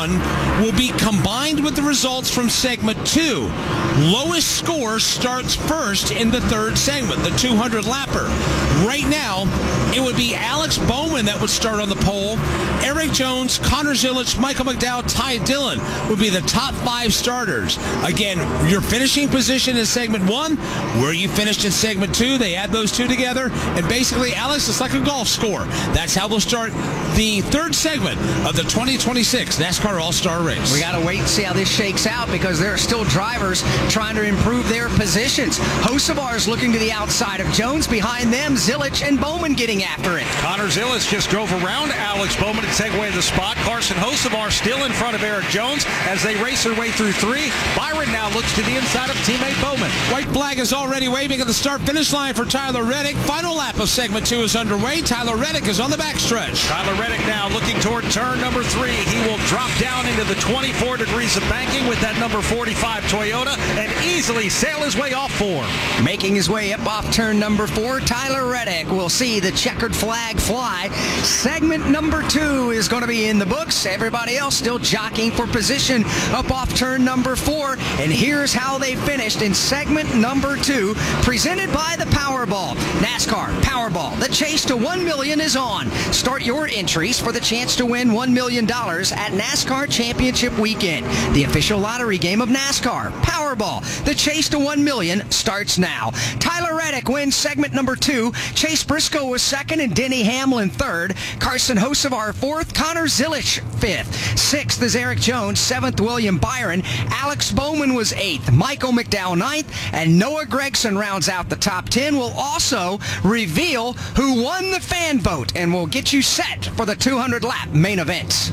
1 will be combined with the results from segment 2. Lowest score starts first in the third segment, the 200-lapper. Right now, it would be Alex Bowman that would start on the pole. Eric Jones, Connor Zilic, Michael McDowell, Ty Dillon would be the top 5 starters. Again, your finishing position in segment 1, where you finished in segment 2, they add those 2 together, and basically, Alex, it's like a golf score. That's how they'll start the third segment of the 2026 NASCAR All-Star Race. We got to wait and see how this shakes out because there are still drivers trying to improve their positions. Hocevar is looking to the outside of Jones. Behind them, Zilic and Bowman getting after it. Connor Zilic just drove around Alex Bowman to take away the spot. Carson Hocevar still in front of Eric Jones as they race their way through 3. Byron now looks to the inside of teammate Bowman. White flag is already waving at the start-finish line for Tyler Reddick. Final lap of segment 2 is underway. Tyler Reddick is on the backstretch. Tyler Reddick now looking toward turn number 3. He will drop down into the 24 degrees of banking with that number 45 Toyota and easily sail his way off 4. Making his way up off turn number 4, Tyler Reddick will see the checkered flag fly. Segment number 2 is going to be in the books. Everybody else still jockeying for position up off turn number 4. And here's how they finished in segment number 2, presented by the Powerball. NASCAR Powerball. The chase to $1 million is on. Start your entries for the chance to win $1 million at NASCAR Championship Weekend, the official lottery game of NASCAR. Powerball. The chase to $1 million starts now. Tyler Reddick wins segment number 2. Chase Briscoe was second and Denny Hamlin third. Carson Hocevar fourth. Connor Zilic fifth. 6th is Eric Jones. 7th, William Byron. Alex Bowman was 8th. Michael McDowell 9th. And Noah Gragson rounds out the top 10. Will also reveal who won the fan vote and will get you set for the 200-lap main event.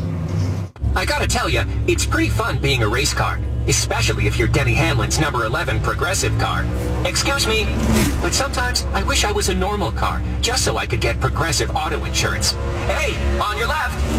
I gotta tell you, it's pretty fun being a race car, especially if you're Denny Hamlin's number 11 Progressive car. Excuse me, but sometimes I wish I was a normal car, just so I could get Progressive auto insurance. Hey, on your left.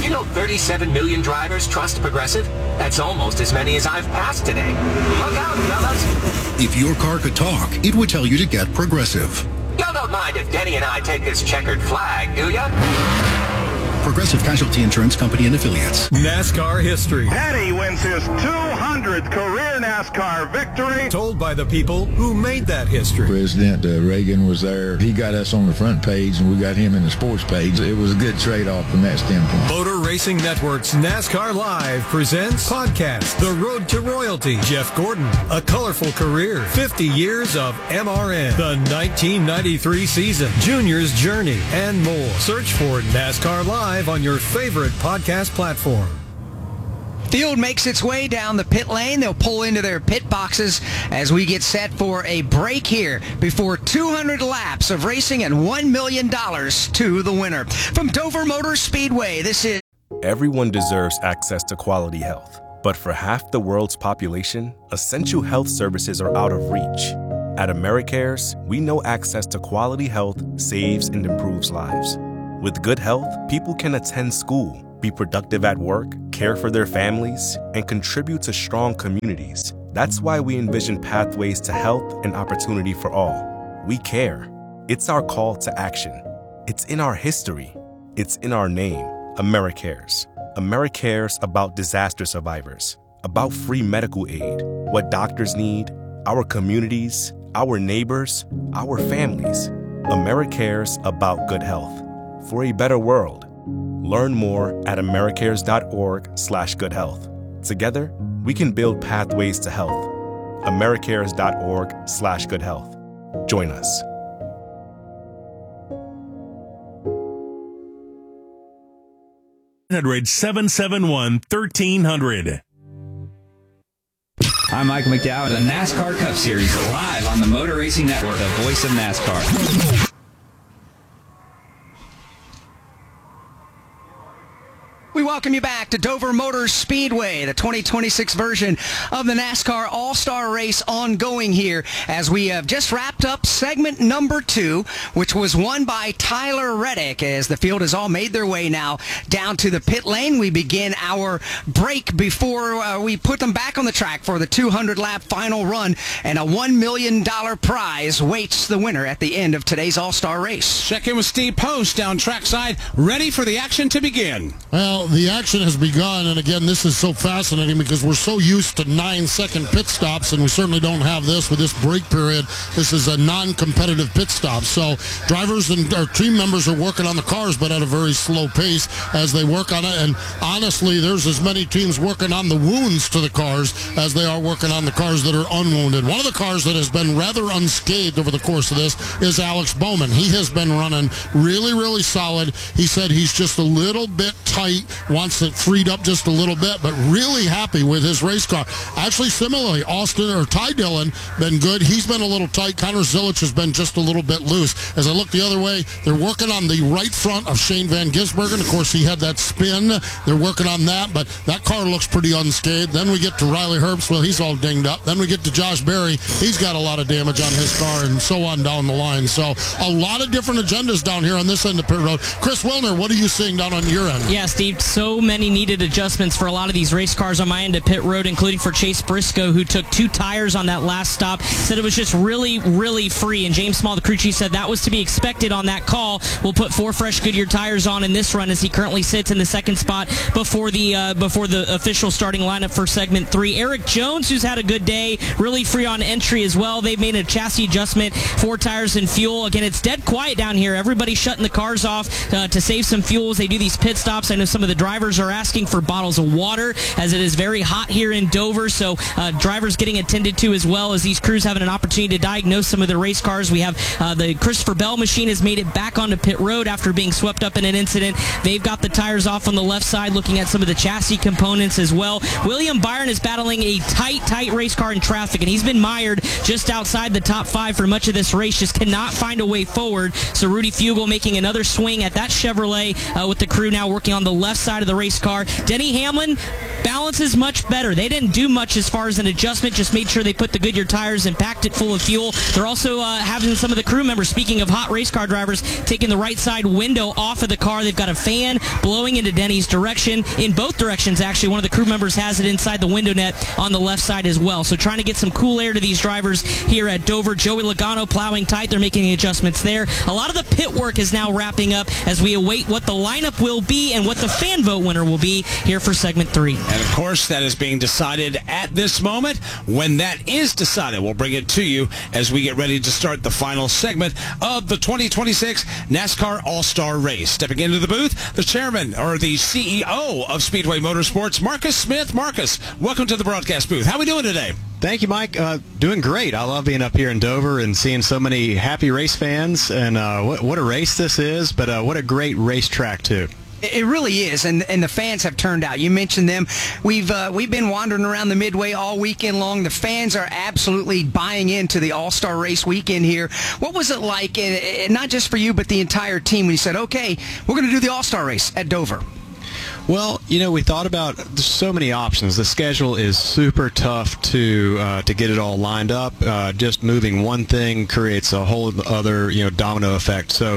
you know 37 million drivers trust Progressive? That's almost as many as I've passed today. Look out, fellas. If your car could talk, it would tell you to get Progressive. Y'all don't mind if Denny and I take this checkered flag, do ya? Progressive Casualty Insurance Company and Affiliates. NASCAR history. Denny wins his 200th career NASCAR victory. Told by the people who made that history. President Reagan was there. He got us on the front page, and we got him in the sports page. It was a good trade-off from that standpoint. Motor Racing Network's NASCAR Live presents podcast The Road to Royalty. Jeff Gordon, A Colorful Career, 50 Years of MRN, the 1993 season, Junior's Journey, and more. Search for NASCAR Live on your favorite podcast platform. Field makes its way down the pit lane. They'll pull into their pit boxes as we get set for a break here before 200 laps of racing and $1 million to the winner. From Dover Motor Speedway, this is... Everyone deserves access to quality health, but for half the world's population, essential health services are out of reach. At AmeriCares, we know access to quality health saves and improves lives. With good health, people can attend school, be productive at work, care for their families, and contribute to strong communities. That's why we envision pathways to health and opportunity for all. We care. It's our call to action. It's in our history. It's in our name, AmeriCares. AmeriCares about disaster survivors, about free medical aid, what doctors need, our communities, our neighbors, our families. AmeriCares about good health. For a better world. Learn more at americares.org/goodhealth. Together, we can build pathways to health. americares.org/goodhealth. Join us. $771-1300. I'm Mike McDowell, the NASCAR Cup Series live on the Motor Racing Network, the voice of NASCAR. We welcome you back to Dover Motor Speedway, the 2026 version of the NASCAR All-Star Race ongoing here as we have just wrapped up segment number 2, which was won by Tyler Reddick. As the field has all made their way now down to the pit lane, we begin our break before we put them back on the track for the 200-lap final run, and a $1 million prize waits the winner at the end of today's All-Star Race. Check in with Steve Post down trackside, ready for the action to begin. Well, the action has begun, and again, this is so fascinating because we're so used to 9-second pit stops, and we certainly don't have this with this break period. This is a non-competitive pit stop, so drivers and our team members are working on the cars, but at a very slow pace as they work on it, and honestly, there's as many teams working on the wounds to the cars as they are working on the cars that are unwounded. One of the cars that has been rather unscathed over the course of this is Alex Bowman. He has been running really, really solid. He said he's just a little bit tight, wants it freed up just a little bit, but really happy with his race car. Actually, similarly, Ty Dillon been good. He's been a little tight. Connor Zilic has been just a little bit loose. As I look the other way, they're working on the right front of Shane Van Gisbergen. Of course, he had that spin. They're working on that, but that car looks pretty unscathed. Then we get to Riley Herbst. Well, he's all dinged up. Then we get to Josh Berry. He's got a lot of damage on his car, and so on down the line. So a lot of different agendas down here on this end of pit road. Chris Wilner, what are you seeing down on your end? Yeah, Steve, so many needed adjustments for a lot of these race cars on my end of pit road, including for Chase Briscoe, who took 2 tires on that last stop. Said it was just really, really free, and James Small, the crew chief, said that was to be expected on that call. We'll put 4 fresh Goodyear tires on in this run as he currently sits in the second spot before the official starting lineup for segment 3. Eric Jones, who's had a good day, really free on entry as well. They've made a chassis adjustment, 4 tires and fuel. Again, it's dead quiet down here. Everybody's shutting the cars off to save some fuel as they do these pit stops. I know some of the drivers are asking for bottles of water as it is very hot here in Dover, so drivers getting attended to as well as these crews having an opportunity to diagnose some of the race cars. We have the Christopher Bell machine has made it back onto pit road after being swept up in an incident. They've got the tires off on the left side, looking at some of the chassis components as well. William Byron is battling a tight race car in traffic, and he's been mired just outside the top 5 for much of this race, just cannot find a way forward. So Rudy Fugle making another swing at that Chevrolet with the crew now working on the left side side of the race car. Denny Hamlin balances much better. They didn't do much as far as an adjustment, just made sure they put the Goodyear tires and packed it full of fuel. They're also having some of the crew members, speaking of hot race car drivers, taking the right side window off of the car. They've got a fan blowing into Denny's direction, in both directions actually. One of the crew members has it inside the window net on the left side as well. So trying to get some cool air to these drivers here at Dover. Joey Logano plowing tight. They're making adjustments there. A lot of the pit work is now wrapping up as we await what the lineup will be and what the fan vote winner will be here for segment 3. And of course, that is being decided at this moment. When that is decided, we'll bring it to you as we get ready to start the final segment of the 2026 NASCAR All-Star Race. Stepping into the booth, the chairman, or the CEO of Speedway Motorsports, Marcus Smith. Marcus, welcome to the broadcast booth. How are we doing today? Thank you, Mike. Doing great. I love being up here in Dover and seeing so many happy race fans. And what a race this is, but what a great racetrack, too. It really is, and the fans have turned out. You mentioned them. We've been wandering around the Midway all weekend long. The fans are absolutely buying into the All-Star Race weekend here. What was it like, not just for you, but the entire team, when you said, okay, we're going to do the All-Star Race at Dover? Well, we thought about there's so many options. The schedule is super tough to get it all lined up. Just moving one thing creates a whole other domino effect. So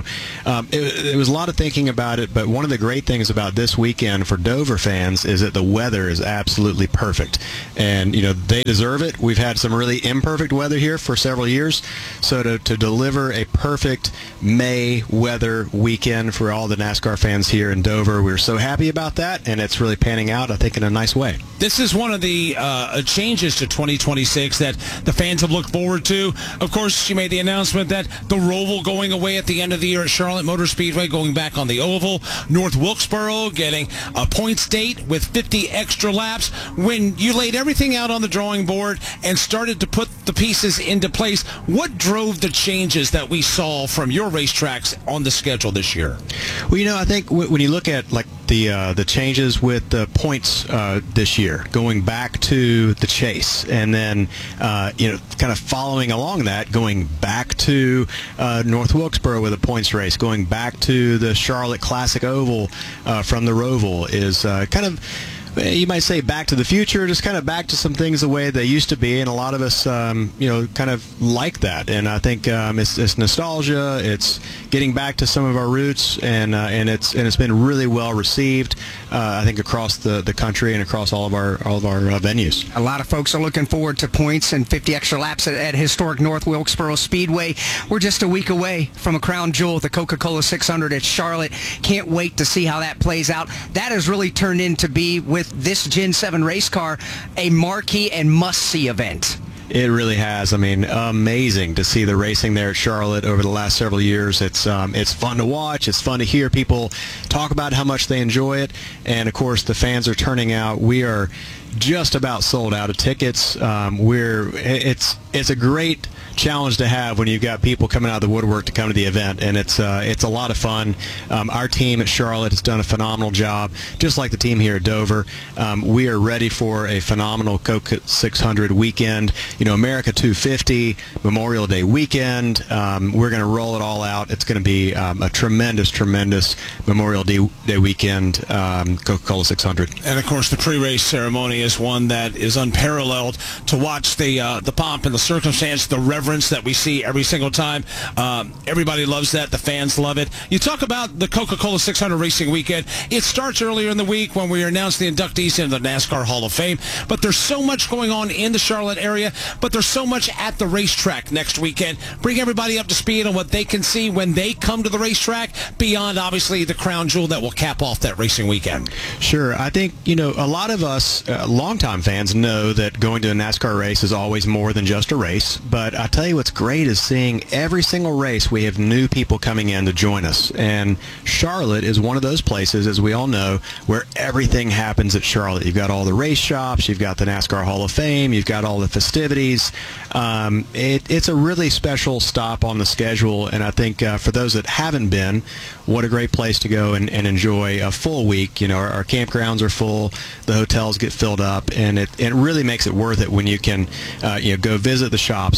it was a lot of thinking about it. But one of the great things about this weekend for Dover fans is that the weather is absolutely perfect, and they deserve it. We've had some really imperfect weather here for several years, so to deliver a perfect May weather weekend for all the NASCAR fans here in Dover, we're so happy about that, and it's really panning out, I think, in a nice way. This is one of the changes to 2026 that the fans have looked forward to. Of course, you made the announcement that the Roval going away at the end of the year at Charlotte Motor Speedway, going back on the oval. North Wilkesboro getting a points date with 50 extra laps. When you laid everything out on the drawing board and started to put the pieces into place, what drove the changes that we saw from your racetracks on the schedule this year? Well, I think when you look at the changes with the points this year, going back to the chase, and then kind of following along that, going back to North Wilkesboro with a points race, going back to the Charlotte Classic Oval from the Roval is kind of, you might say, back to the future, just kind of back to some things the way they used to be, and a lot of us, kind of like that. And I think it's nostalgia. It's getting back to some of our roots, and it's been really well received. I think across the country and across all of our venues. A lot of folks are looking forward to points and 50 extra laps at historic North Wilkesboro Speedway. We're just a week away from a crown jewel, the Coca-Cola 600 at Charlotte. Can't wait to see how that plays out. That has really turned into be, with this Gen 7 race car, a marquee and must-see event. It really has. I mean, amazing to see the racing there at Charlotte over the last several years. It's fun to watch. It's fun to hear people talk about how much they enjoy it. And, of course, the fans are turning out. We are just about sold out of tickets. It's a great challenge to have when you've got people coming out of the woodwork to come to the event, and it's a lot of fun. Our team at Charlotte has done a phenomenal job, just like the team here at Dover. We are ready for a phenomenal Coke 600 weekend. America 250, Memorial Day weekend. We're going to roll it all out. It's going to be a tremendous Memorial Day weekend, Coca-Cola 600. And of course, the pre-race ceremony is one that is unparalleled. To watch the pomp and the circumstance, the reverence that we see every single time. Everybody loves that. The fans love it. You talk about the Coca-Cola 600 racing weekend. It starts earlier in the week when we announce the inductees into the NASCAR Hall of Fame. But there's so much going on in the Charlotte area, but there's so much at the racetrack next weekend. Bring everybody up to speed on what they can see when they come to the racetrack, beyond obviously the crown jewel that will cap off that racing weekend. Sure. I think, a lot of us longtime fans know that going to a NASCAR race is always more than just a race. But I tell you what's great is seeing every single race we have new people coming in to join us. And Charlotte is one of those places, as we all know, where everything happens at Charlotte. You've got all the race shops, you've got the NASCAR Hall of Fame, you've got all the festivities. It's a really special stop on the schedule, and I think for those that haven't been, what a great place to go and enjoy a full week. Our campgrounds are full, the hotels get filled up, and it really makes it worth it when you can go visit the shops. A lot of the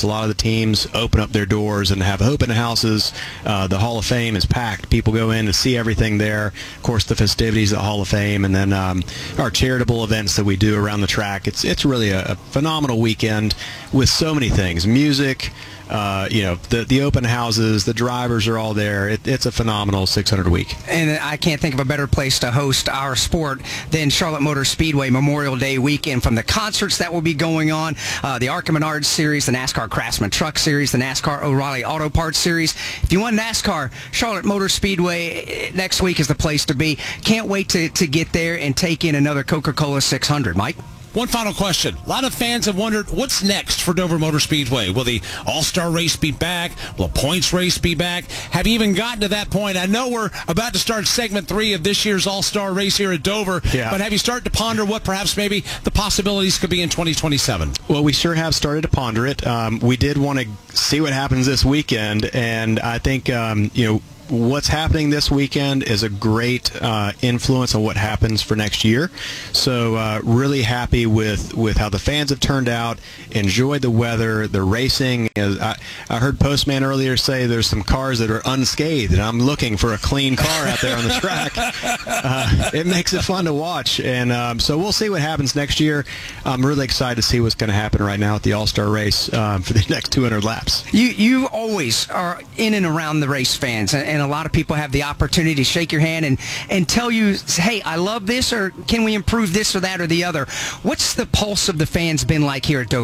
teams open up their doors and have open houses. The Hall of Fame is packed. People go in to see everything there. Of course, the festivities at the Hall of Fame, and then our charitable events that we do around the track. It's really a phenomenal weekend with so many things. Music, the open houses, the drivers are all there. It's a phenomenal 600 week. And I can't think of a better place to host our sport than Charlotte Motor Speedway Memorial Day weekend. From the concerts that will be going on, the ARCA Menards Series, the NASCAR Craftsman Truck Series, the NASCAR O'Reilly Auto Parts Series. If you want NASCAR, Charlotte Motor Speedway next week is the place to be. Can't wait to get there and take in another Coca-Cola 600. Mike? One final question. A lot of fans have wondered, what's next for Dover Motor Speedway? Will the All-Star race be back? Will a points race be back? Have you even gotten to that point? I know we're about to start segment 3 of this year's All-Star race here at Dover, but have you started to ponder what perhaps maybe the possibilities could be in 2027? Well, we sure have started to ponder it. We did want to see what happens this weekend, and I think, what's happening this weekend is a great influence on what happens for next year. So really happy with how the fans have turned out, enjoyed the weather, the racing. I heard Postman earlier say there's some cars that are unscathed, and I'm looking for a clean car out there on the track. It makes it fun to watch, and so we'll see what happens next year. I'm really excited to see what's going to happen right now at the All-Star race for the next 200 laps. You always are in and around the race fans, and a lot of people have the opportunity to shake your hand and tell you, hey, I love this, or can we improve this or that or the other. What's the pulse of the fans been like here at Dover?